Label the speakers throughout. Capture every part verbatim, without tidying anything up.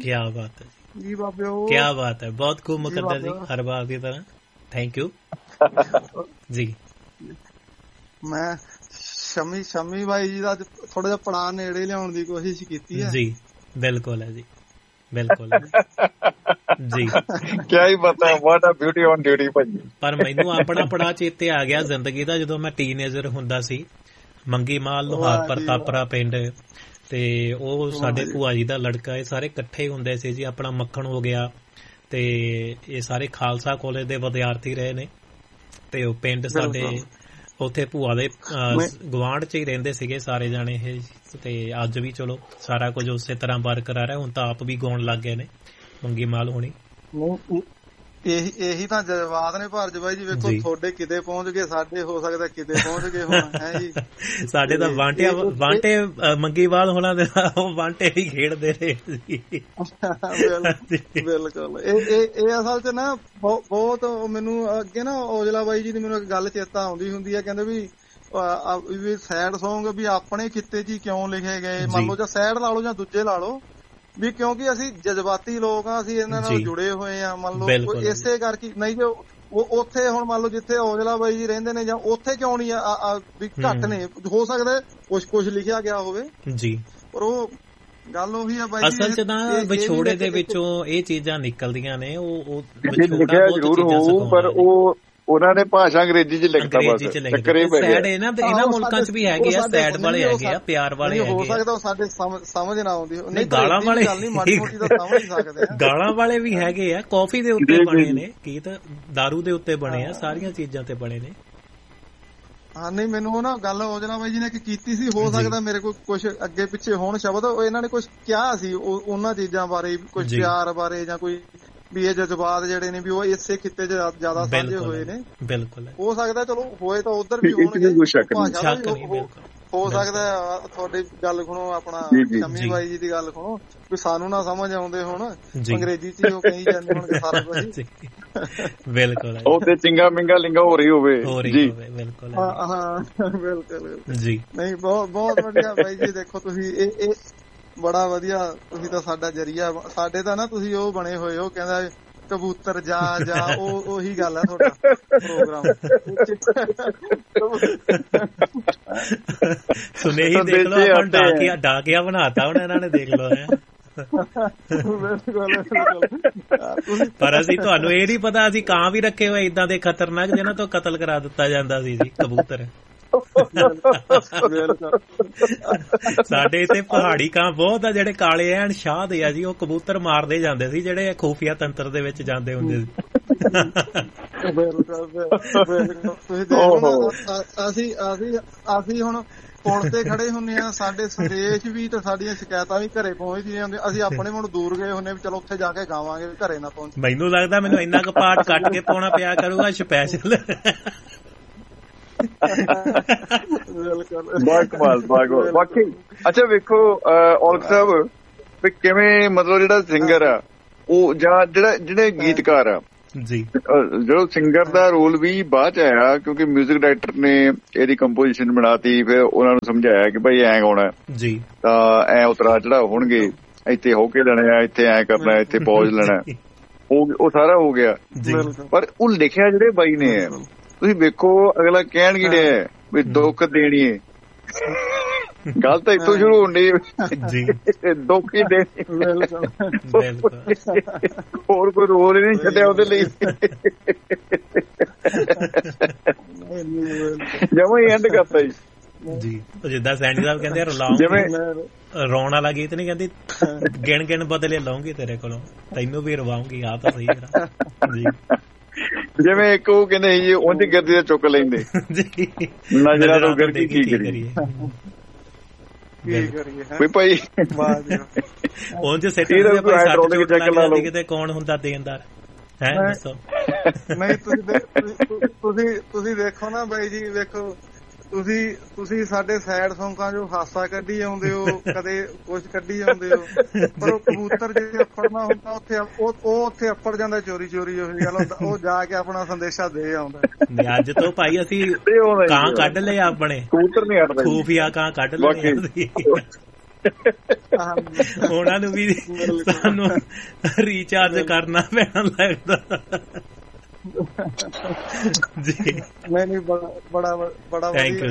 Speaker 1: क्या बात है
Speaker 2: जी बाबे,
Speaker 1: क्या बात है, बहुत खूब मुकद्दर जी, हर बार की तरह। थैंक यू जी।
Speaker 2: मैं शमी शमी भाई जी ਦਾ ਥੋੜਾ ਜਿਹਾ ਪੜਾ ਨੇੜੇ ਲਿਆਉਣ ਦੀ ਕੋਸ਼ਿਸ਼ ਕੀਤੀ ਹੈ
Speaker 1: ਜੀ। ਬਿਲਕੁਲ ਹੈ ਜੀ, ਬਿਲकुल ਜੀ।
Speaker 3: ਕਿਆ ਹੀ ਪਤਾ, ਵਾਟ ਆ ਬਿਊਟੀ ਔਨ ਡਿਊਟੀ ਭਾਜੀ।
Speaker 1: ਪਰ ਮੈਨੂੰ ਆਪਣਾ ਪੜਾ ਚੇਤੇ ਆ ਗਿਆ ਜ਼ਿੰਦਗੀ ਦਾ, ਜਦੋਂ ਮੈਂ ਟੀਨੇਜਰ ਹੁੰਦਾ ਸੀ। ਮੰਗੀ ਮਾਲ ਲੋਹਾਰ ਪ੍ਰਤਾਪਰਾ ਪਿੰਡ, ਤੇ ਉਹ ਸਾਡੇ ਭੂਆ ਜੀ ਦਾ ਲੜਕਾ, ਇਹ ਸਾਰੇ ਇਕੱਠੇ ਹੁੰਦੇ ਸੀ ਜੀ। ਆਪਣਾ ਮੱਖਣ ਹੋ ਗਿਆ, ਤੇ ਇਹ ਸਾਰੇ ਖਾਲਸਾ ਕਾਲਜ ਦੇ ਵਿਦਿਆਰਥੀ ਰਹੇ ਨੇ। ਤੇ ਉਹ ਪਿੰਡ ਸਾਡੇ ਉੱਥੇ ਭੂਆ ਦੇ ਗੁਆਂਢ ਚ ਹੀ ਰਹਿੰਦੇ ਸੀਗੇ ਸਾਰੇ ਜਾਣੇ ਇਹ। ਤੇ ਅੱਜ ਵੀ ਚਲੋ ਸਾਰਾ ਕੁਝ ਉਸੇ ਤਰ੍ਹਾਂ ਬਰਕਰਾਰ ਹੈ। ਹੁਣ ਤਾਂ ਆਪ ਵੀ ਗਾਉਣ ਲੱਗ ਗਏ ਨੇ ਮੰਗੀ ਮਾਲ ਹੋਣੀ।
Speaker 2: ਇਹੀ ਇਹੀ ਤਾਂ ਜਜ਼ਬਾਤ ਨੇ ਭਾਰਜ ਬਾਈ ਜੀ। ਵੇਖੋ ਤੁਹਾਡੇ ਕਿਤੇ ਪਹੁੰਚ ਗਏ, ਸਾਡੇ ਹੋ ਸਕਦਾ ਕਿਤੇ ਪਹੁੰਚ ਗਏ ਹੁਣ ਹੈ ਜੀ। ਸਾਡੇ ਤਾਂ ਵਾਂਟਿਆ ਵਾਂਟੇ
Speaker 1: ਮੰਗੀਵਾਲ ਹੋਣਾ ਦੇ ਉਹ ਵਾਂਟੇ ਵੀ ਖੇਡਦੇ ਰਹੇ ਸੀ।
Speaker 2: ਬਿਲਕੁਲ। ਇਹ ਇਹ ਅਸਲ ਚ ਨਾ ਬਹੁਤ ਮੈਨੂੰ ਅੱਗੇ ਨਾ ਔਜਲਾ ਬਾਈ ਜੀ ਦੀ ਮੈਨੂੰ ਇੱਕ ਗੱਲ ਚੇਤਾ ਆਉਂਦੀ ਹੁੰਦੀ ਹੈ। ਕਹਿੰਦੇ ਵੀ ਵੀ ਸੈਡ ਸੌਂਗ ਵੀ ਆਪਣੇ ਖਿੱਤੇ ਚ ਹੀ ਕਿਉਂ ਲਿਖੇ ਗਏ, ਮੰਨ ਲਓ ਜਾਂ ਸੈਡ ਲਾ ਲਓ ਜਾਂ ਦੂਜੇ ਲਾ ਲਓ, ਵੀ ਕਿਉਂਕਿ ਅਸੀਂ ਜਜ਼ਬਾਤੀ ਲੋਕ ਆ, ਅਸੀਂ ਇਹਨਾਂ ਨਾਲ ਜੁੜੇ ਹੋਏ ਆ। ਮੰਨ ਲਓ ਇਸੇ ਕਰਕੇ ਨਹੀਂ ਜੋ ਉੱਥੇ ਹੁਣ ਮੰਨ ਲਓ ਜਿੱਥੇ ਔਜਲਾ ਬਾਈ ਜੀ ਰਹਿੰਦੇ ਨੇ, ਜਾਂ ਉੱਥੇ ਕਿਉਂ ਨਹੀਂ ਵੀ ਘੱਟ ਨੇ, ਹੋ ਸਕਦਾ ਕੁਛ ਕੁਛ ਲਿਖਿਆ ਗਿਆ ਹੋਵੇ ਜੀ। ਪਰ ਉਹ ਗੱਲ ਉਹੀ ਆ ਬਾਈ, ਅਸਲ ਚ ਤਾਂ
Speaker 1: ਵਿਛੋੜੇ ਦੇ ਵਿੱਚੋਂ ਇਹ ਚੀਜ਼ਾਂ ਨਿਕਲਦੀਆਂ ਨੇ। ਉਹ
Speaker 3: ਵਿਛੋੜਾ ਜ਼ਰੂਰ ਹੋਊ, ਪਰ ਉਹ ਉਹਨਾਂ ਨੇ ਭਾਸ਼ਾ ਅੰਗਰੇਜ਼ੀ ਚ ਲਿਖਤਾ। ਬਸ ਚੱਕਰੇ
Speaker 1: ਸੈਡ ਇਹਨਾਂ ਇਹਨਾਂ ਮੁਲਕਾਂ ਚ ਵੀ ਹੈਗੇ ਆ, ਸੈਡ ਵਾਲੇ ਹੈਗੇ ਆ, ਪਿਆਰ ਵਾਲੇ ਹੈਗੇ ਆ।
Speaker 2: ਹੋ ਸਕਦਾ ਉਹ ਸਾਡੇ ਸਮਝ ਨਾ ਆਉਂਦੀ,
Speaker 1: ਨਹੀਂ ਗਾਲਾਂ ਵਾਲੇ
Speaker 2: ਮਾੜੀ ਮੋਟੀ ਤਾਂ ਸਮਝ ਸਕਦੇ ਆ।
Speaker 1: ਗਾਲਾਂ ਵਾਲੇ ਵੀ ਹੈਗੇ ਆ, ਕਾਫੀ ਦੇ ਉੱਤੇ ਬਣੇ ਨੇ ਗੀਤ, ਦਾਰੂ ਦੇ ਉੱਤੇ ਬਣੇ ਆ, ਸਾਰੀਆਂ ਚੀਜ਼ਾਂ ਤੇ ਬਣੇ ਨੇ।
Speaker 2: ਹਾਂ ਨਹੀਂ, ਮੈਨੂੰ ਉਹ ਨਾ ਗੱਲ ਔਜਲਾ ਬਾਈ ਜੀ ਨੇ ਕੀਤੀ ਸੀ, ਹੋ ਸਕਦਾ ਮੇਰੇ ਕੋਲ ਕੁਛ ਅੱਗੇ ਪਿੱਛੇ ਹੋਣ ਸ਼ਬਦ, ਇਹਨਾਂ ਨੇ ਕੁਛ ਕਿਹਾ ਸੀ ਉਹਨਾਂ ਚੀਜ਼ਾਂ ਬਾਰੇ, ਕੁਛ ਪਿਆਰ ਬਾਰੇ ਜਾਂ ਕੋਈ ਵੀ ਇਹ ਜਜ਼ਬਾਤ ਜਿਹੜੇ ਨੇ ਵੀ ਉਹ ਇਸੇ ਖਿੱਤੇ ਚ ਜ਼ਿਆਦਾ ਸਾਂਝੇ ਹੋਏ ਨੇ। ਬਿਲਕੁਲ ਹੋ ਸਕਦਾ, ਚਲੋ ਹੋਏ ਤਾਂ ਉਧਰ ਵੀ ਹੋਣਗੇ, ਹੋ ਸਕਦਾ। ਤੁਹਾਡੀ ਗੱਲ ਸੁਣੋ, ਆਪਣਾ ਸ਼ਮੀ ਬਾਈ ਜੀ ਦੀ ਗੱਲ ਸੁਣੋ, ਵੀ ਸਾਨੂੰ ਨਾ ਸਮਝ ਆਉਂਦੇ ਹੁਣ ਅੰਗਰੇਜ਼ੀ ਚ ਉਹ ਕਹੀ ਜਾਂਦੇ ਹੋਣਗੇ ਸਾਰਾ ਕੁਝ।
Speaker 1: ਬਿਲਕੁਲ
Speaker 3: ਉਹਦੇ ਚਿੰਗਾ ਮਿੰਗਾ ਲਿੰਗਾ ਹੋ ਰਹੀ ਹੋਵੇ ਜੀ।
Speaker 1: ਬਿਲਕੁਲ
Speaker 2: ਹਾਂ ਬਿਲਕੁਲ ਜੀ। ਨਹੀਂ ਬਹੁਤ ਬਹੁਤ ਵਧੀਆ ਬਾਈ ਜੀ। ਦੇਖੋ ਤੁਸੀਂ ਇਹ ਇਹ ਬੜਾ ਵਧੀਆ, ਤੁਸੀਂ ਤਾਂ ਸਾਡਾ ਜਰੀਆ, ਸਾਡੇ ਤਾਂ ਨਾ ਤੁਸੀਂ ਉਹ ਬਣੇ ਹੋਏ ਹੋ, ਕਹਿੰਦਾ ਕਬੂਤਰ ਜਾ ਜਾ, ਉਹ ਉਹੀ ਗੱਲ ਹੈ ਤੁਹਾਡਾ ਪ੍ਰੋਗਰਾਮ।
Speaker 1: ਸੁਨੇਹੀ ਦੇਖ ਲਓ, ਆਪਾਂ ਡਾਕਿਆ ਡਾਕਿਆ ਬਣਾਤਾ ਹੁਣ ਇਹਨਾਂ ਨੇ, ਦੇਖ ਲਓ ਹੈ। ਪਰ ਅਸੀਂ ਤੁਹਾਨੂੰ ਇਹ ਨੀ ਪਤਾ, ਅਸੀਂ ਕਾਂ ਵੀ ਰੱਖੇ ਹੋਏ ਏਦਾਂ ਦੇ ਖਤਰਨਾਕ ਜਿਹਨਾਂ ਤੋਂ ਕਤਲ ਕਰਾ ਦਿੱਤਾ ਜਾਂਦਾ ਸੀ ਜੀ, ਕਬੂਤਰ। ਸਾਡੇ ਇੱਥੇ ਪਹਾੜੀ ਕਾਂ ਬਹੁਤ ਆ, ਜਿਹੜੇ ਕਾਲੇ ਐਨ ਸ਼ਾਹ ਦੇ ਆ ਜੀ, ਉਹ ਕਬੂਤਰ ਮਾਰਦੇ ਜਾਂਦੇ ਸੀ, ਜਿਹੜੇ ਖੂਫੀਆ ਤੰਤਰ ਦੇ ਵਿੱਚ ਜਾਂਦੇ ਹੁੰਦੇ ਸੀ।
Speaker 2: ਅਸੀਂ ਅਸੀਂ ਅਸੀਂ ਹੁਣ ਪੁਲ ਤੇ ਖੜੇ ਹੁੰਦੇ ਆ, ਸਾਡੇ ਸੰਦੇਸ਼ ਵੀ ਤੇ ਸਾਡੀਆਂ ਸ਼ਿਕਾਇਤਾਂ ਵੀ ਘਰੇ ਪਹੁੰਚਦੀਆਂ ਹੁੰਦੀਆਂ। ਅਸੀਂ ਆਪਣੇ ਹੁਣ ਦੂਰ ਗਏ ਹੁੰਦੇ, ਵੀ ਚਲੋ ਉੱਥੇ ਜਾ ਕੇ ਗਾਵਾਂਗੇ, ਘਰੇ ਨਾ ਪਹੁੰਚ।
Speaker 1: ਮੈਨੂੰ ਲੱਗਦਾ ਮੈਨੂੰ ਇੰਨਾ ਕੁ ਪਾਠ ਕੱਟ ਕੇ ਪਾਉਣਾ ਪਿਆ ਕਰੂਗਾ ਸਪੈਸ਼ਲ।
Speaker 3: ਬਹੁਤ ਕਮਾਲ, ਬਹੁਤ ਬਾਕੀ। ਅੱਛਾ ਵੇਖੋ ਔਲਖ ਸਾਹਿਬ, ਵੀ ਕਿਵੇਂ ਮਤਲਬ ਜਿਹੜਾ ਸਿੰਗਰ ਆ ਉਹ, ਜਾਂ ਜਿਹੜਾ ਜਿਹੜੇ ਗੀਤਕਾਰ ਆ ਜੀ, ਜਿਹੜਾ ਸਿੰਗਰ ਦਾ ਰੋਲ ਵੀ ਬਾਅਦ ਚ ਆਇਆ, ਕਿਉਂਕਿ ਮਿਊਜ਼ਿਕ ਡਾਇਰੈਕਟਰ ਨੇ ਇਹਦੀ ਕੰਪੋਜੀਸ਼ਨ ਬਣਾਤੀ, ਫਿਰ ਉਹਨਾਂ ਨੂੰ ਸਮਝਾਇਆ ਕਿ ਭਾਈ ਐਂ ਗਾਉਣਾ ਜੀ, ਤਾਂ ਐ ਉਤਰਾ ਚੜਾ ਹੋਣਗੇ, ਇੱਥੇ ਹੋ ਕੇ ਲੈਣਾ, ਇੱਥੇ ਐਂ ਕਰਨਾ, ਇੱਥੇ ਪੌਜ ਲੈਣਾ, ਉਹ ਸਾਰਾ ਹੋ ਗਿਆ। ਪਰ ਉਹ ਲਿਖਿਆ ਜਿਹੜੇ ਬਾਈ ਨੇ, ਤੁਸੀਂ ਵੇਖੋ ਅਗਲਾ ਕਹਿਣ ਕੀ ਡਿਆ ਵੀ ਦੁੱਖ ਦੇਣੀ ਹੈ, ਗੱਲ ਤਾਂ ਇੱਥੋਂ ਸ਼ੁਰੂ ਹੁੰਦੀ ਜੀ, ਦੁੱਖ ਹੀ ਦੇਣੀ, ਹੋਰ ਕੋਈ ਰੋਲ ਹੀ ਨਹੀਂ ਛੱਡਿਆ ਉਹਦੇ ਲਈ, ਜਮਾਂ ਹੀ ਐਂਡ ਕਰਤਾ ਜੀ
Speaker 1: ਜੀ। ਜਿੱਦਾਂ ਸੈਂਡੀ ਸਾਹਿਬ ਕਹਿੰਦੇ ਰਲਾਉਂ, ਜਿਵੇਂ ਰੋਣ ਵਾਲਾ ਗੀਤ ਨੀ ਕਹਿੰਦੀ, ਗਿਣ ਗਿਣ ਬਦਲੇ ਲਾਉਂਗੀ ਤੇਰੇ ਕੋਲੋਂ, ਤੈਨੂੰ ਵੀ ਰਵਾਉਂਗੀ। ਆ ਤਾਂ ਸਹੀ ਜੀ।
Speaker 3: ਜਿਵੇਂ ਇੱਕ ਉਹ ਕਹਿੰਦੇ ਜੀ ਉਂਝ ਗੱਦੀ ਦਾ ਚੁੱਕ ਲੈਂਦੇ, ਨਜ਼ਰਾਂ ਤੋਂ ਗਿਰ ਕੇ ਕੀ ਕਰੀਏ ਵੀ ਭਾਈ,
Speaker 1: ਉਂਝ ਸਿੱਟ ਕਿਤੇ ਕੌਣ ਹੁੰਦਾ ਦੇਣਦਾਰ ਹੈ, ਦੱਸੋ।
Speaker 2: ਨਹੀਂ ਤੁਸੀਂ ਤੁਸੀਂ ਤੁਸੀਂ ਦੇਖੋ ਨਾ ਬਾਈ ਜੀ, ਵੇਖੋ ਤੁਸੀਂ ਤੁਸੀਂ ਸਾਡੇ ਸੈਡ ਸੌਂਗਾਂ ਚੋਂ ਹਾਸਾ ਕੱਢੀ ਆਉਂਦੇ ਹੋ, ਕਦੇ ਕੁਛ ਕੱਢੀ ਆਉਂਦੇ ਹੋ, ਪਰ ਉਹ ਕਬੂਤਰ ਜੇ ਅੱਪੜਨਾ ਹੁੰਦਾ ਉੱਥੇ ਉਹ ਉੱਥੇ ਅੱਪੜ ਜਾਂਦਾ ਚੋਰੀ ਚੋਰੀ। ਉਹੀ ਗੱਲ, ਉਹ ਜਾ ਕੇ ਆਪਣਾ ਸੰਦੇਸ਼ਾ ਦੇ ਆਉਂਦਾ।
Speaker 1: ਅੱਜ ਤੋਂ ਭਾਈ ਅਸੀਂ ਕਾਂ ਕੱਢ ਲਏ ਆਪਣੇ,
Speaker 3: ਕਬੂਤਰ ਨੀ ਹਟਦੇ,
Speaker 1: ਖੂਫੀਆ ਕਾਂ ਕੱਢ ਲਏ ਅਸੀਂ। ਉਹਨਾਂ ਨੂੰ ਵੀ ਸਾਨੂੰ ਰੀਚਾਰਜ ਕਰਨਾ ਪੈਣਾ ਲੱਗਦਾ ਜੀ।
Speaker 2: ਨਹੀਂ ਨਹੀਂ ਬੜਾ ਬੜਾ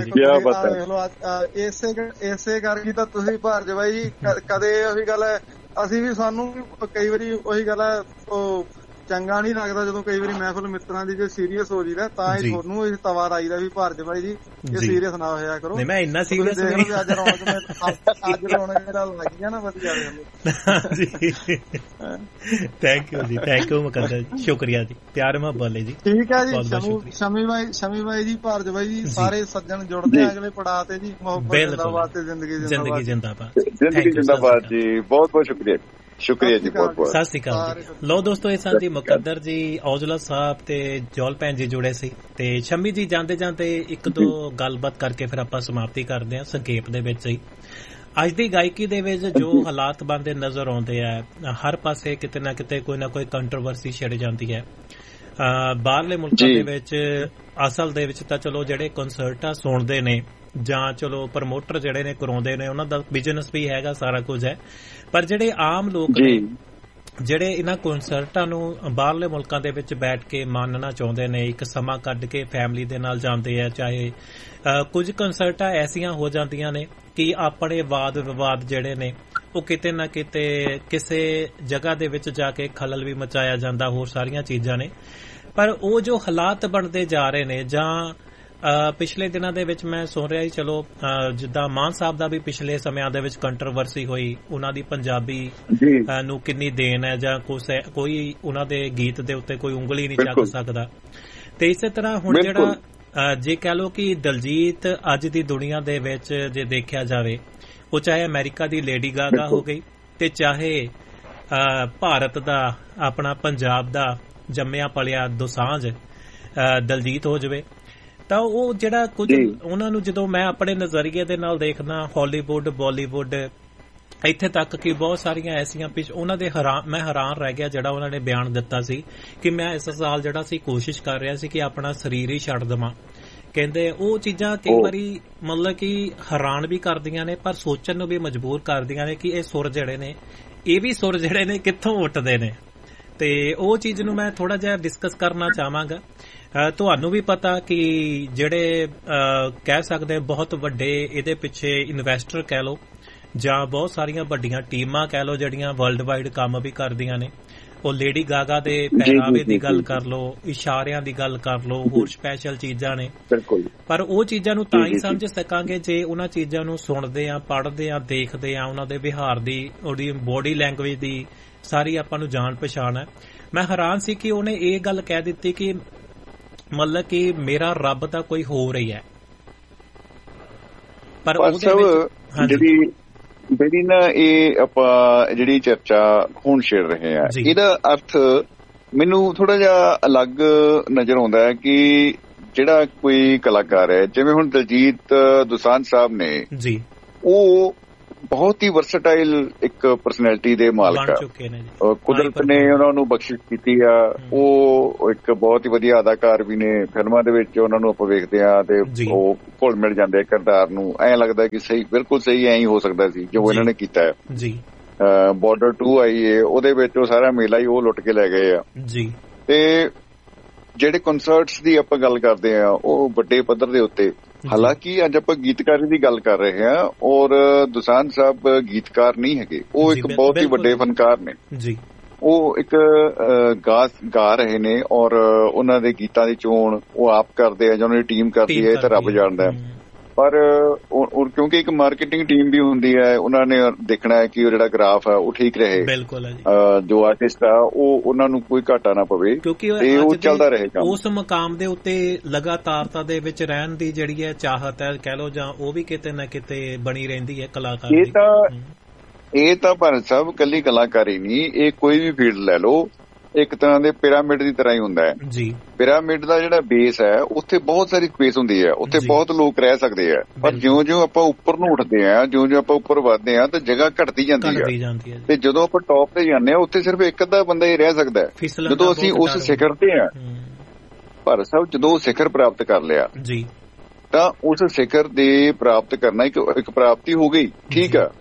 Speaker 2: ਵਧੀਆ। ਇਸੇ ਇਸੇ ਕਰਕੇ ਤਾਂ ਤੁਸੀਂ ਭਾਰਜਵਾਈ ਜੀ ਕਦੇ ਉਹੀ ਗੱਲ ਹੈ, ਅਸੀਂ ਵੀ ਸਾਨੂੰ ਕਈ ਵਾਰੀ ਉਹੀ ਗੱਲ ਹੈ ਉਹ ਚੰਗਾ ਨਹੀਂ ਲੱਗਦਾ ਜਦੋਂ ਕਈ ਵਾਰੀ ਮਹਿਫਲ ਮਿੱਤਰਾਂ ਦੀ ਜੇ ਸੀਰੀਅਸ ਹੋ ਜੀਦਾ ਤਾਂ ਹੀ ਤੁਹਾਨੂੰ ਇਹ ਤਵਾ ਆਈਦਾ ਵੀ ਭਾਰਜਵਾਈ ਜੀ ਇਹ ਸੀਰੀਅਸ ਨਾ ਹੋਇਆ ਕਰੋ।
Speaker 1: ਨਹੀਂ ਮੈਂ ਇੰਨਾ ਸੀਰੀਅਸ ਨਹੀਂ।
Speaker 2: ਅੱਜ ਰੌਣਕ ਅੱਜ ਰੌਣਕ ਮੇਰਾ ਲੱਗ ਗਿਆ ਨਾ ਵਧੀਆ ਜੀ।
Speaker 1: ਥੈਂਕ ਯੂ ਜੀ, ਥੈਂਕ ਯੂ ਮੁਕੱਦਰ, ਸ਼ੁਕਰੀਆ ਜੀ, ਪਿਆਰ ਮੁਹੱਬਤ ਲਈ ਜੀ।
Speaker 2: ਠੀਕ ਹੈ ਜੀ। ਸ਼ਮੀ ਭਾਈ ਸ਼ਮੀ ਭਾਈ ਜੀ, ਭਾਰਜਵਾਈ ਜੀ, ਸਾਰੇ ਸੱਜਣ ਜੁੜਦੇ ਆ ਅਗਲੇ ਪੜਾਅ ਤੇ ਜੀ। ਮੁਹੱਬਤ ਜਿੰਦਾਬਾਦ ਤੇ ਜ਼ਿੰਦਗੀ
Speaker 1: ਜ਼ਿੰਦਗੀ
Speaker 2: ਜਿੰਦਾਬਾਦ।
Speaker 3: ਜ਼ਿੰਦਗੀ ਜਿੰਦਾਬਾਦ ਜੀ। ਬਹੁਤ ਬਹੁਤ ਸ਼ੁਕਰੀਆ ਸ਼ੁਕਰੀਆ ਜੀ, ਬਹੁਤ ਬਹੁਤ
Speaker 1: ਸਤਿ ਸ਼੍ਰੀ ਅਕਾਲ ਜੀ। ਲੋ ਦੋਸਤੋ, ਇਹ ਸਨ ਜੀ ਮੁਕੱਦਰ ਜੀ, ਔਜਲਾ ਸਾਹਿਬ ਤੇ ਜੋਲ ਭੈਣ ਜੀ ਜੁੜੇ ਸੀ ਤੇ ਸ਼ਮੀ ਜੀ ਜਾਂਦੇ ਜਾਂਦੇ ਇੱਕ ਦੋ ਗੱਲਬਾਤ ਕਰਕੇ ਫਿਰ ਆਪਾਂ ਸਮਾਪਤੀ ਕਰਦੇ ਹਾਂ ਸੰਖੇਪ ਦੇ ਵਿੱਚ ਹੀ। ਅੱਜ ਦੀ ਗਾਇਕੀ ਦੇ ਵਿੱਚ ਜੋ ਹਾਲਾਤ ਬਣਦੇ ਨਜ਼ਰ ਆਉਂਦੇ ਆ, ਹਰ ਪਾਸੇ ਕਿਤੇ ਨਾ ਕਿਤੇ ਕੋਈ ਨਾ ਕੋਈ ਕੰਟਰੋਵਰਸੀ ਛਿੜ ਜਾਂਦੀ ਹੈ। ਬਾਹਰਲੇ ਮੁਲਕਾਂ ਦੇ ਵਿੱਚ ਅਸਲ ਦੇ ਵਿੱਚ ਤਾਂ ਚਲੋ ਜਿਹੜੇ ਕੰਸਰਟਾਂ ਸੁਣਦੇ ਨੇ ਜਾਂ ਚਲੋ ਪ੍ਰਮੋਟਰ ਜਿਹੜੇ ਨੇ ਕਰਾਉਂਦੇ ਨੇ ਉਹਨਾਂ ਦਾ ਬਿਜ਼ਨਸ ਵੀ ਹੈਗਾ, ਸਾਰਾ ਕੁਝ ਹੈ, ਪਰ ਜਿਹੜੇ ਆਮ ਲੋਕ ਨੇ ਜਿਹੜੇ ਇਹਨਾਂ ਕੰਸਰਟਾਂ ਨੂੰ ਬਾਹਰਲੇ ਮੁਲਕਾਂ ਦੇ ਵਿੱਚ ਬੈਠ ਕੇ ਮਾਨਣਾ ਚਾਹੁੰਦੇ ਨੇ, ਇੱਕ ਸਮਾਂ ਕੱਢ ਕੇ ਫੈਮਿਲੀ ਦੇ ਨਾਲ ਜਾਂਦੇ ਆ, ਚਾਹੇ ਕੁਝ ਕੰਸਰਟਾਂ ਐਸੀਆਂ ਹੋ ਜਾਂਦੀਆਂ ਨੇ ਕਿ ਆਪਣੇ ਵਾਦ ਵਿਵਾਦ ਜਿਹੜੇ ਨੇ ਉਹ ਕਿਤੇ ਨਾ ਕਿਤੇ ਕਿਸੇ ਜਗ੍ਹਾ ਦੇ ਵਿੱਚ ਜਾ ਕੇ ਖਲਲ ਵੀ ਮਚਾਇਆ ਜਾਂਦਾ, ਹੋਰ ਸਾਰੀਆਂ ਚੀਜ਼ਾਂ ਨੇ। ਪਰ ਉਹ ਜੋ ਹਾਲਾਤ ਬਣਦੇ ਜਾ ਰਹੇ ਨੇ, ਜਾਂ ਪਿਛਲੇ ਦਿਨਾਂ ਦੇ ਵਿੱਚ ਮੈਂ ਸੁਣ ਰਿਹਾ ਸੀ, ਚਲੋ ਜਿੱਦਾਂ ਮਾਨ ਸਾਹਿਬ ਦਾ ਵੀ ਪਿਛਲੇ ਸਮਿਆਂ ਦੇ ਵਿੱਚ ਕੰਟਰੋਵਰਸੀ ਹੋਈ, ਉਹਨਾਂ ਦੀ ਪੰਜਾਬੀ ਨੂੰ ਕਿੰਨੀ ਦੇਣ ਹੈ ਜਾਂ ਕੋਈ ਉਹਨਾਂ ਦੇ ਗੀਤ ਦੇ ਉੱਤੇ ਕੋਈ ਉਂਗਲੀ ਨਹੀਂ ਚੱਕ ਸਕਦਾ। ਤੇ ਇਸੇ ਤਰ੍ਹਾਂ ਹੁਣ ਜਿਹੜਾ ਜੇ ਕਹਿ ਲਓ ਕਿ ਦਲਜੀਤ ਅੱਜ ਦੀ ਦੁਨੀਆ ਦੇ ਵਿੱਚ ਜੇ ਦੇਖਿਆ ਜਾਵੇ, ਉਹ ਚਾਹੇ ਅਮਰੀਕਾ ਦੀ ਲੇਡੀ ਗਾਗਾ ਹੋ ਗਈ ਤੇ ਚਾਹੇ ਭਾਰਤ ਦਾ ਆਪਣਾ ਪੰਜਾਬ ਦਾ ਜੰਮਿਆ ਪਲਿਆ ਦੋਸਾਂਝ ਦਲਜੀਤ ਹੋ ਜਾਵੇ, ਤਾਂ ਉਹ ਜਿਹੜਾ ਕੁਝ ਉਹਨਾਂ ਨੂੰ ਜਦੋਂ ਮੈਂ ਆਪਣੇ ਨਜ਼ਰੀਏ ਦੇ ਨਾਲ ਦੇਖਦਾ, ਹਾਲੀਵੁੱਡ ਬਾਲੀਵੁੱਡ ਇੱਥੇ ਤੱਕ ਕਿ ਬਹੁਤ ਸਾਰੀਆਂ ਐਸੀਆਂ ਪਿਛ ਉਹਨਾਂ ਦੇ ਹੈਰਾਨ ਮੈਂ ਹੈਰਾਨ ਰਹਿ ਗਿਆ ਜਿਹੜਾ ਉਹਨਾਂ ਨੇ ਬਿਆਨ ਦਿੱਤਾ ਸੀ ਕਿ ਮੈਂ ਇਸ ਸਾਲ ਜਿਹੜਾ ਸੀ ਕੋਸ਼ਿਸ਼ ਕਰ ਰਿਹਾ ਸੀ ਕਿ ਆਪਣਾ ਸਰੀਰ ਹੀ ਛੱਡ ਦੇਵਾਂ। ਕਹਿੰਦੇ ਉਹ ਚੀਜ਼ਾਂ ਕਈ ਵਾਰੀ ਮਤਲਬ ਕਿ ਹੈਰਾਨ ਵੀ ਕਰਦੀਆਂ ਨੇ, ਪਰ ਸੋਚਣ ਨੂੰ ਵੀ ਮਜਬੂਰ ਕਰਦੀਆਂ ਨੇ ਕਿ ਇਹ ਸੁਰ ਜਿਹੜੇ ਨੇ, ਇਹ ਵੀ ਸੁਰ ਜਿਹੜੇ ਨੇ ਕਿੱਥੋਂ ਉੱਠਦੇ ਨੇ। ਤੇ ਉਹ ਚੀਜ਼ ਨੂੰ ਮੈਂ ਥੋੜਾ ਜਿਹਾ ਡਿਸਕਸ ਕਰਨਾ ਚਾਹਾਂਗਾ। ਤੁਹਾਨੂੰ ਵੀ ਪਤਾ ਕਿ ਜਿਹੜੇ ਕਹਿ ਸਕਦੇ ਬਹੁਤ ਵੱਡੇ ਇਹਦੇ ਪਿੱਛੇ ਇਨਵੈਸਟਰ ਕਹਿ ਲਓ ਜਾਂ ਬਹੁਤ ਸਾਰੀਆਂ ਵੱਡੀਆਂ ਟੀਮਾਂ ਕਹਿ ਲਓ ਜਿਹੜੀਆਂ ਵਰਲਡ ਵਾਈਡ ਕੰਮ ਵੀ ਕਰਦੀਆਂ ਨੇ, ਉਹ ਲੇਡੀ ਗਾਗਾ ਦੇ ਪਹਿਰਾਵੇ ਦੀ ਗੱਲ ਕਰ ਲਓ, ਇਸ਼ਾਰਿਆਂ ਦੀ ਗੱਲ ਕਰ ਲਓ, ਹੋਰ ਸਪੈਸ਼ਲ ਚੀਜ਼ਾਂ ਨੇ। ਪਰ ਉਹ ਚੀਜ਼ਾਂ ਨੂੰ ਤਾਂ ਹੀ ਸਮਝ ਸਕਾਂਗੇ ਜੇ ਉਹਨਾਂ ਚੀਜ਼ਾਂ ਨੂੰ ਸੁਣਦੇ ਆ, ਪੜ੍ਹਦੇ ਆ, ਦੇਖਦੇ ਆ, ਉਹਨਾਂ ਦੇ ਵਿਹਾਰ ਦੀ, ਉਹਦੀ ਬੋਡੀ ਲੈਂਗੁਏਜ ਦੀ ਸਾਰੀ ਆਪਾਂ ਨੂੰ ਜਾਣ ਪਛਾਣ ਹੈ। ਮੈਂ ਹੈਰਾਨ ਸੀ ਕਿ ਉਹਨੇ ਇਹ ਗੱਲ ਕਹਿ ਦਿੱਤੀ ਕਿ ਮਤਲਬ ਕਿ ਮੇਰਾ ਰੱਬ ਤਾਂ ਕੋਈ ਹੋਰ ਹੀ ਹੈ। ਪਰ ਉਹਦੇ ਵਿੱਚ
Speaker 3: ਜਿਹੜੀ ਜਿਹੜੀ ਨਾ ਇਹ ਆਪਾਂ ਜਿਹੜੀ ਚਰਚਾ ਹੁਣ ਛੇੜ ਰਹੇ ਆ, ਇਹਦਾ ਅਰਥ ਮੈਨੂੰ ਥੋੜਾ ਜਿਹਾ ਅਲੱਗ ਨਜ਼ਰ ਆਉਂਦਾ ਹੈ ਕਿ ਜਿਹੜਾ ਕੋਈ ਕਲਾਕਾਰ ਹੈ, ਜਿਵੇਂ ਹੁਣ ਦਲਜੀਤ ਦੋਸਾਂਝ ਸਾਹਿਬ ਨੇ ਜੀ, ਉਹ ਬਹੁਤ ਹੀ ਵਰਸਟਾਈਲ ਇੱਕ ਪਰਸਨੈਲਿਟੀ ਦੇ ਮਾਲਕ ਆ। ਕੁਦਰਤ ਨੇ ਉਹਨਾਂ ਨੂੰ ਬਖਸ਼ਿਸ਼ ਕੀਤੀ ਆ। ਉਹ ਇੱਕ ਬਹੁਤ ਹੀ ਵਧੀਆ ਅਦਾਕਾਰ ਵੀ ਨੇ। ਫਿਲਮਾਂ ਦੇ ਵਿੱਚ ਉਹਨਾਂ ਨੂੰ ਆਪਾਂ ਵੇਖਦੇ ਆ ਤੇ ਉਹ ਘੁਲ ਮਿਲ ਜਾਂਦੇ ਕਿਰਦਾਰ ਨੂੰ, ਐਂ ਲੱਗਦਾ ਕਿ ਸਹੀ, ਬਿਲਕੁਲ ਸਹੀ ਐਂ ਹੀ ਹੋ ਸਕਦਾ ਸੀ ਜੋ ਇਹਨਾਂ ਨੇ ਕੀਤਾ ਹੈ ਜੀ। ਬਾਰਡਰ ਟੂ ਆਈ ਏ, ਉਹਦੇ ਵਿੱਚ ਉਹ ਸਾਰਾ ਮੇਲਾ ਹੀ ਉਹ ਲੁੱਟ ਕੇ ਲੈ ਗਏ ਆ ਜੀ। ਤੇ ਜਿਹੜੇ ਕੰਸਰਟਸ ਦੀ ਆਪਾਂ ਗੱਲ ਕਰਦੇ ਆ ਉਹ ਵੱਡੇ ਪੱਧਰ ਦੇ ਉੱਤੇ, ਹਾਲਾਂਕਿ ਅੱਜ ਆਪਾਂ ਗੀਤਕਾਰੀ ਦੀ ਗੱਲ ਕਰ ਰਹੇ ਹਾਂ ਔਰ ਦੋਸਾਂਝ ਸਾਹਿਬ ਗੀਤਕਾਰ ਨਹੀਂ ਹੈਗੇ, ਉਹ ਇੱਕ ਬਹੁਤ ਹੀ ਵੱਡੇ ਫਨਕਾਰ ਨੇ ਜੀ। ਉਹ ਇੱਕ ਗਾ ਗਾ ਰਹੇ ਨੇ ਔਰ ਉਹਨਾਂ ਦੇ ਗੀਤਾਂ ਦੀ ਚੋਣ ਉਹ ਆਪ ਕਰਦੇ ਆ ਜਾਂ ਉਹਨਾਂ ਦੀ ਟੀਮ ਕਰਦੀ ਹੈ, ਇਹ ਤਾਂ ਰੱਬ ਜਾਣਦਾ ਹੈ। ਪਰ ਕਿਉਂਕਿ ਇੱਕ ਮਾਰਕੀਟਿੰਗ ਟੀਮ ਵੀ ਹੁੰਦੀ ਹੈ, ਉਹਨਾਂ ਨੇ ਦੇਖਣਾ ਹੈ ਕਿ ਉਹ ਜਿਹੜਾ ਗ੍ਰਾਫ ਹੈ ਉਹ ਠੀਕ ਰਹੇ, ਬਿਲਕੁਲ ਜੋ ਆਰਟਿਸਟ ਆ ਉਹ ਉਹਨਾਂ ਨੂੰ ਕੋਈ ਘਾਟਾ ਨਾ ਪਵੇ, ਤੇ ਉਹ ਚੱਲਦਾ ਰਹੇਗਾ। ਉਸ
Speaker 1: ਮਕਾਮ ਦੇ ਉੱਤੇ ਲਗਾਤਾਰਤਾ ਦੇ ਵਿੱਚ ਰਹਿਣ ਦੀ ਜਿਹੜੀ ਹੈ ਚਾਹਤ ਹੈ ਕਹਿ ਲਓ, ਜਾਂ ਉਹ ਵੀ ਕਿਤੇ ਨਾ ਕਿਤੇ ਬਣੀ ਰਹਿੰਦੀ ਹੈ ਕਲਾਕਾਰ ਦੀ।
Speaker 3: ਇਹ ਤਾਂ ਇਹ ਤਾਂ ਭਾਰਤ ਸਾਹਿਬ ਕੱਲੀ ਕਲਾਕਾਰੀ ਨਹੀਂ, ਇਹ ਕੋਈ ਵੀ ਫੀਲਡ ਲੈ ਲਓ, ਇੱਕ ਤਰ੍ਹਾਂ ਦੇ ਪਿਰਾਮਿਡ ਦੀ ਤਰ੍ਹਾਂ ਹੀ ਹੁੰਦਾ ਹੈ ਜੀ। ਪਿਰਾਮਿਡ ਦਾ ਜਿਹੜਾ ਬੇਸ ਹੈ ਉੱਥੇ ਬਹੁਤ ਸਾਰੀ ਸਪੇਸ ਹੁੰਦੀ ਹੈ, ਉੱਥੇ ਬਹੁਤ ਲੋਕ ਰਹਿ ਸਕਦੇ ਆ, ਪਰ ਜਿਉਂ ਜਿਉਂ ਆਪਾਂ ਉੱਪਰ ਨੂੰ ਉੱਠਦੇ ਆ, ਜਿਉਂ ਜਿਉਂ ਆਪਾਂ ਉੱਪਰ ਵੱਧਦੇ ਆ ਤਾਂ ਜਗ੍ਹਾ ਘਟਦੀ ਜਾਂਦੀ ਹੈ। ਤੇ ਜਦੋਂ ਆਪਾਂ ਟੌਪ ਤੇ ਜਾਂਦੇ ਆ ਉੱਥੇ ਸਿਰਫ ਇੱਕ ਅੱਧਾ ਬੰਦਾ ਹੀ ਰਹਿ ਸਕਦਾ ਹੈ। ਜਦੋਂ ਅਸੀਂ ਉਸ ਸਿਖਰ ਤੇ ਆ ਭਾਰਤ ਸਾਹਿਬ, ਜਦੋਂ ਸਿਖਰ ਪ੍ਰਾਪਤ ਕਰ ਲਿਆ ਜੀ, ਤਾਂ ਉਸ ਸਿਖਰ ਦੇ ਪ੍ਰਾਪਤ ਕਰਨਾ ਇੱਕ ਇੱਕ ਪ੍ਰਾਪਤੀ ਹੋ ਗਈ, ਠੀਕ ਆ।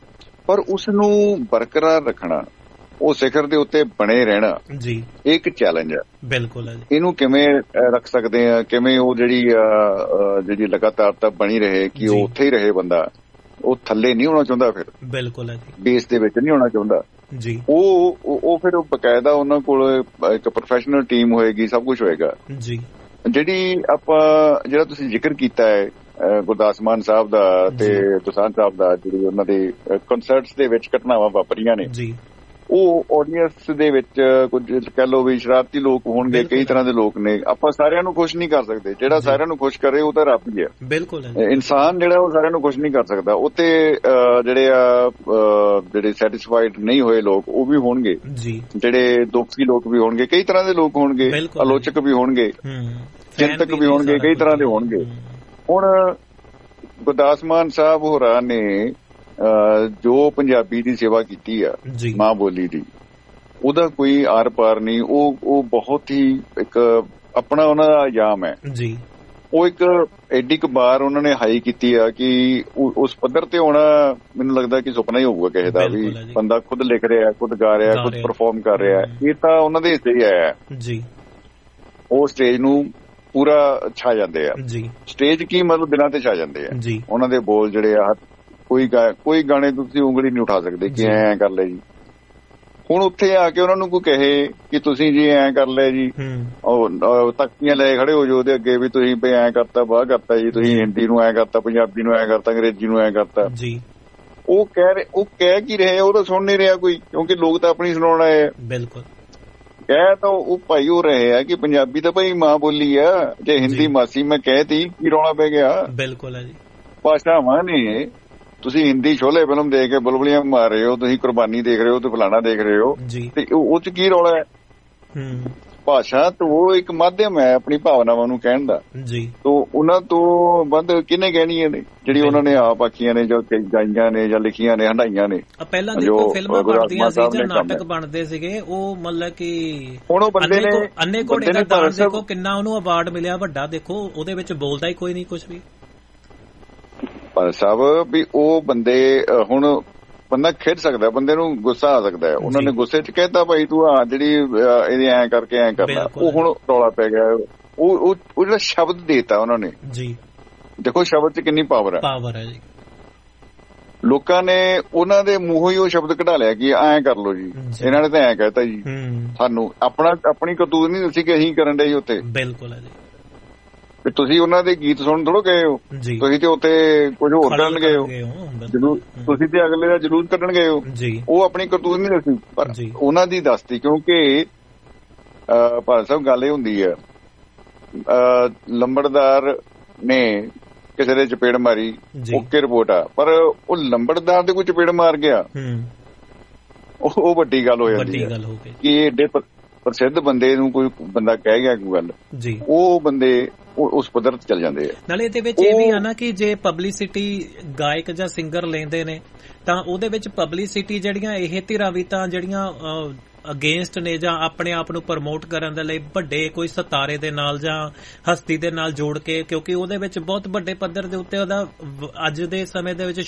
Speaker 3: ਪਰ ਉਸ ਨੂੰ ਬਰਕਰਾਰ ਰੱਖਣਾ, ਉਹ ਸਿਖਰ ਦੇ ਉੱਤੇ ਬਣੇ ਰਹਿਣਾ
Speaker 1: ਜੀ
Speaker 3: ਇਹ ਇੱਕ ਚੈਲੰਜ ਹੈ।
Speaker 1: ਬਿਲਕੁਲ ਹੈ ਜੀ।
Speaker 3: ਇਹਨੂੰ ਕਿਵੇਂ ਰੱਖ ਸਕਦੇ ਆ, ਕਿਵੇਂ ਉਹ ਜਿਹੜੀ ਜਿਹੜੀ ਲਗਾਤਾਰਤਾ ਬਣੀ ਰਹੇ ਕਿ ਉਹ ਉੱਥੇ ਹੀ ਰਹੇ, ਬੰਦਾ ਉਹ ਥੱਲੇ ਨਹੀਂ ਹੋਣਾ ਚਾਹੁੰਦਾ, ਫਿਰ
Speaker 1: ਬਿਲਕੁਲ ਹੈ ਜੀ,
Speaker 3: ਬੇਸ ਦੇ ਵਿੱਚ ਨਹੀਂ ਹੋਣਾ ਚਾਹੁੰਦਾ
Speaker 1: ਜੀ।
Speaker 3: ਉਹ ਉਹ ਫਿਰ ਬਕਾਇਦਾ ਉਹਨਾਂ ਕੋਲ ਇੱਕ ਪ੍ਰੋਫੈਸ਼ਨਲ ਟੀਮ ਹੋਏਗੀ, ਸਭ ਕੁਝ ਹੋਏਗਾ
Speaker 1: ਜੀ।
Speaker 3: ਜਿਹੜੀ ਆਪਾਂ ਜਿਹੜਾ ਤੁਸੀਂ ਜ਼ਿਕਰ ਕੀਤਾ ਹੈ ਗੁਰਦਾਸ ਮਾਨ ਸਾਹਿਬ ਦਾ ਤੇ ਦੋਸਾਂਝ ਸਾਹਿਬ ਦਾ, ਜਿਹੜੀ ਉਹਨਾਂ ਦੇ ਕੰਸਰਟਸ ਦੇ ਵਿੱਚ ਘਟਨਾਵਾਂ ਵਾਪਰੀਆਂ ਨੇ ਜੀ, ਉਹ ਆਡੀਅנס ਦੇ ਵਿੱਚ ਕੁਝ ਕਹਿ ਲਓ ਵੀ ਸ਼ਰਾਰਤੀ ਲੋਕ ਹੋਣਗੇ, ਕਈ ਤਰ੍ਹਾਂ ਦੇ ਲੋਕ ਨੇ। ਆਪਾਂ ਸਾਰਿਆਂ ਨੂੰ ਖੁਸ਼ ਨਹੀਂ ਕਰ ਸਕਦੇ, ਜਿਹੜਾ ਸਾਰਿਆਂ ਨੂੰ ਖੁਸ਼ ਕਰੇ ਉਹ ਤਾਂ ਰੱਬ ਹੀ ਹੈ।
Speaker 1: ਬਿਲਕੁਲ
Speaker 3: ਇਨਸਾਨ ਜਿਹੜਾ ਉਹ ਸਾਰਿਆਂ ਨੂੰ ਖੁਸ਼ ਨਹੀਂ ਕਰ ਸਕਦਾ। ਉੱਤੇ ਜਿਹੜੇ ਆ ਜਿਹੜੇ ਸੈਟੀਸਫਾਈਡ ਨਹੀਂ ਹੋਏ ਲੋਕ ਉਹ ਵੀ ਹੋਣਗੇ ਜੀ, ਜਿਹੜੇ ਦੁਖੀ ਲੋਕ ਵੀ ਹੋਣਗੇ, ਕਈ ਤਰ੍ਹਾਂ ਦੇ ਲੋਕ ਹੋਣਗੇ, ਆਲੋਚਕ ਵੀ ਹੋਣਗੇ, ਚਿੰਤਕ ਵੀ ਹੋਣਗੇ, ਕਈ ਤਰ੍ਹਾਂ ਦੇ ਹੋਣਗੇ। ਹੁਣ ਗੁਰਦਾਸ ਮਾਨ ਸਾਹਿਬ ਹੋਰਾਂ ਨੇ ਜੋ ਪੰਜਾਬੀ ਦੀ ਸੇਵਾ ਕੀਤੀ ਆ ਮਾਂ ਬੋਲੀ ਦੀ, ਉਹਦਾ ਕੋਈ ਆਰ ਪਾਰ ਨਹੀਂ। ਉਹ ਉਹ ਬਹੁਤ ਹੀ ਇੱਕ ਆਪਣਾ ਉਹਨਾਂ ਦਾ ਇਲਜ਼ਾਮ ਹੈ ਜੀ। ਉਹ ਇੱਕ ਐਡੀ ਕੁ ਬਾਰ ਉਹਨਾਂ ਨੇ ਹਾਈ ਕੀਤੀ ਆ ਕਿ ਉਸ ਪੱਧਰ ਤੇ ਹੋਣਾ ਮੈਨੂੰ ਲੱਗਦਾ ਕਿ ਸੁਪਨਾ ਹੀ ਹੋਊਗਾ ਕਿਸੇ ਦਾ, ਵੀ ਬੰਦਾ ਖੁਦ ਲਿਖ ਰਿਹਾ, ਖੁਦ ਗਾ ਰਿਹਾ, ਖੁਦ ਪਰਫਾਰਮ ਕਰ ਰਿਹਾ। ਇਹ ਤਾਂ ਉਹਨਾਂ ਦੇ ਹਿੱਸੇ ਹੀ ਆਇਆ ਜੀ। ਉਹ ਸਟੇਜ ਨੂੰ ਪੂਰਾ ਛਾ ਜਾਂਦੇ ਆ ਜੀ। ਸਟੇਜ ਕੀ ਮਤਲਬ ਦਿਨਾਂ ਤੇ ਛਾ ਜਾਂਦੇ ਆ ਜੀ। ਉਹਨਾਂ ਦੇ ਬੋਲ ਜਿਹੜੇ ਆ, ਕੋਈ ਕੋਈ ਗਾਣੇ ਤੁਸੀਂ ਉਂਗਲੀ ਨਹੀਂ ਉਠਾ ਸਕਦੇ ਕਿ ਐਂ ਕਰ ਲੈ ਜੀ। ਹੁਣ ਉੱਥੇ ਆ ਕੇ ਉਹਨਾਂ ਨੂੰ ਕੋਈ ਕਹੇ ਕਿ ਤੁਸੀਂ ਜੀ ਐਂ ਕਰ ਲਿਆ ਜੀ, ਉਹ ਤਖਤੀਆਂ ਲੈ ਖੜੇ ਹੋ ਜਾਓ ਉਹਦੇ ਅੱਗੇ ਵੀ ਤੁਸੀਂ ਵੀ ਐਂ ਕਰਤਾ, ਬਾਹ ਕਰਤਾ ਜੀ, ਤੁਸੀਂ ਹਿੰਦੀ ਨੂੰ ਐਂ ਕਰਤਾ, ਪੰਜਾਬੀ ਨੂੰ ਐਂ ਕਰਤਾ, ਅੰਗਰੇਜ਼ੀ ਨੂੰ ਐਂ ਕਰਤਾ ਜੀ। ਉਹ ਕਹਿ ਰਹੇ, ਉਹ ਕਹਿ ਕੀ ਰਹੇ, ਉਹ ਤਾਂ ਸੁਣ ਨਹੀਂ ਰਿਹਾ ਕੋਈ, ਕਿਉਂਕਿ ਲੋਕ ਤਾਂ ਆਪਣੀ ਸੁਣਾਉਣ ਆਏ ਆ। ਬਿਲਕੁਲ ਕਹਿ ਤਾਂ ਉਹ ਭਾਈ ਉਹ ਰਹੇ ਆ ਕਿ ਪੰਜਾਬੀ ਤਾਂ ਭਾਈ ਮਾਂ ਬੋਲੀ ਆ, ਜੇ ਹਿੰਦੀ ਮਾਸੀ ਮੈਂ ਕਹਿਤੀ ਕੀ ਰੌਲਾ ਪੈ ਗਿਆ। ਬਿਲਕੁਲ ਹੈ ਜੀ। ਭਾਸ਼ਾਵਾਂ ਨੇ, ਤੁਸੀਂ ਹਿੰਦੀ ਸ਼ੋਲੇ ਫਿਲਮ ਦੇਖ ਕੇ ਬੁਲਬੁਲੀਆਂ ਮਾਰ ਰਹੇ ਹੋ, ਤੁਸੀਂ ਕੁਰਬਾਨੀ ਦੇਖ ਰਹੇ ਹੋ ਤੇ ਫਲਾਣਾ ਦੇਖ ਰਹੇ ਹੋ, ਤੇ ਉਹ ਚ ਕੀ ਰੌਲਾ ਹੈ। ਭਾਸ਼ਾ ਤਾਂ ਉਹ ਇੱਕ ਮਾਧਿਅਮ ਹੈ ਆਪਣੀ ਭਾਵਨਾਵਾਂ ਨੂੰ ਕਹਿਣ ਦਾ ਜੀ। ਤੋਂ ਉਹਨਾਂ ਤੋਂ ਵੱਧ ਕਿਹਨੇ ਕਹਿਣੀਆਂ ਨੇ, ਜਿਹੜੀ ਉਹਨਾਂ ਨੇ ਆਪ ਆਖੀਆਂ ਨੇ, ਜੋ ਗਾਈਆਂ ਨੇ ਜਾਂ ਲਿਖੀਆਂ ਨੇ, ਹੰਡਾਈਆਂ ਨੇ।
Speaker 1: ਪਹਿਲਾਂ ਦੇਖੋ ਫਿਲਮਾਂ ਬਣਦੀਆਂ ਸੀ ਜਾਂ ਨਾਟਕ ਬਣਦੇ ਸੀਗੇ, ਉਹ ਮਤਲਬ ਕਿ
Speaker 3: ਹੁਣ ਉਹ ਬੰਦੇ ਨੇ
Speaker 1: ਅੰਨੇ ਘੋੜੇ ਦਾ ਦਾਨ ਦੇਖੋ ਕਿੰਨਾ ਉਹਨੂੰ ਅਵਾਰਡ ਮਿਲਿਆ ਵੱਡਾ, ਦੇਖੋ ਉਹਦੇ ਵਿੱਚ ਬੋਲਦਾ ਹੀ ਕੋਈ ਨਹੀਂ ਕੁਝ ਵੀ।
Speaker 3: ਪਰ ਸਾਹਿਬ ਵੀ ਉਹ ਬੰਦੇ, ਹੁਣ ਬੰਦਾ ਖਿੱਚ ਸਕਦਾ, ਬੰਦੇ ਨੂੰ ਗੁੱਸਾ ਆ ਸਕਦਾ ਹੈ। ਉਹਨਾਂ ਨੇ ਗੁੱਸੇ ਚ ਕਹਿਤਾ ਭਾਈ ਤੂੰ ਆ ਜਿਹੜੀ ਇਹਦੇ ਐਂ ਕਰਕੇ ਐਂ ਕਰਨਾ, ਉਹ ਹੁਣ ਰੌਲਾ ਪੈ ਗਿਆ। ਉਹ ਉਹ ਜਿਹੜਾ ਸ਼ਬਦ ਦੇਤਾ ਉਹਨਾਂ ਨੇ ਜੀ, ਦੇਖੋ ਸ਼ਬਦ ਚ ਕਿੰਨੀ ਪਾਵਰ ਹੈ, ਪਾਵਰ ਹੈ ਜੀ। ਲੋਕਾਂ ਨੇ ਉਹਨਾਂ ਦੇ ਮੂੰਹੋਂ ਹੀ ਉਹ ਸ਼ਬਦ ਕਢਾ ਲਿਆ ਕਿ ਐਂ ਕਰ ਲੋ ਜੀ, ਇਹਨਾਂ ਨੇ ਤਾਂ ਐਂ ਕਹਿਤਾ ਜੀ। ਸਾਨੂੰ ਆਪਣਾ ਆਪਣੀ ਕਰਤੂਤ ਨਹੀਂ ਦੱਸੀ ਕਿ ਅਸੀਂ ਕਰਨ ਡਏ ਉੱਥੇ। ਬਿਲਕੁਲ ਹੈ ਜੀ। ਤੁਸੀਂ ਉਹਨਾਂ ਦੇ ਗੀਤ ਸੁਣ ਥੋੜੋ ਗਏ ਹੋ, ਤੁਸੀਂ ਤੇ ਉੱਥੇ ਕੁਝ ਹੋਰ ਕਰਨ ਗਏ ਹੋ, ਜਲੂਸ ਤੁਸੀਂ ਤੇ ਅਗਲੇ ਦਾ ਜਲੂਸ ਕੱਢਣ ਗਏ ਹੋ। ਉਹ ਆਪਣੀ ਕਰਤੂਤ ਨਹੀਂ ਦੱਸੀ, ਪਰ ਉਹਨਾਂ ਦੀ ਦੱਸਤੀ। ਕਿਉਂਕਿ ਭਾਈ ਸਾਹਿਬ ਗੱਲ ਇਹ ਹੁੰਦੀ ਹੈ, ਲੰਬੜਦਾਰ ਨੇ ਕਿਸੇ ਦੇ ਚਪੇੜ ਮਾਰੀ, ਓਕੇ ਰਿਪੋਰਟ ਆ, ਪਰ ਉਹ ਲੰਬੜਦਾਰ ਦੇ ਕੋਈ ਚਪੇੜ ਮਾਰ ਗਿਆ, ਉਹ ਵੱਡੀ ਗੱਲ ਹੋ ਜਾਂਦੀ ਹੈ ਕਿ ਏਡੇ ਪ੍ਰਸਿੱਧ ਬੰਦੇ ਨੂੰ ਕੋਈ ਬੰਦਾ ਕਹਿ ਗਿਆ ਕੋਈ ਗੱਲ ਜੀ, ਉਹ ਬੰਦੇ ਉਸ ਪੱਧਰ ਤੇ ਚੱਲ ਜਾਂਦੇ ਆ। ਨਾਲੇ ਇਹਦੇ ਵਿੱਚ ਇਹ ਵੀ ਆ ਨਾ ਕਿ ਜੇ ਪਬਲਿਸਿਟੀ ਗਾਇਕ ਜਾਂ ਸਿੰਗਰ ਲੈਂਦੇ ਨੇ ਤਾਂ ਉਹਦੇ ਵਿੱਚ ਪਬਲਿਸਿਟੀ ਜਿਹੜੀਆਂ ਇਹ ਧਿਰਾਂ ਵੀ ਤਾਂ ਜਿਹੜੀਆਂ ਅਗੇਂਸਟ ਨੇ ਜਾਂ ਆਪਣੇ ਆਪ ਨੂੰ ਪ੍ਰਮੋਟ ਕਰਨ ਦੇ ਲਈ ਵੱਡੇ ਕੋਈ ਸਿਤਾਰੇ ਦੇ ਨਾਲ ਜਾਂ ਹਸਤੀ ਦੇ ਨਾਲ ਜੋੜ ਕੇ, ਕਿਉਂਕਿ ਉਹਦੇ ਵਿੱਚ ਬਹੁਤ ਵੱਡੇ ਪੱਧਰ ਦੇ ਉੱਤੇ ਉਹਦਾ ਅੱਜ ਦੇ ਸਮੇਂ ਦੇ ਵਿੱਚ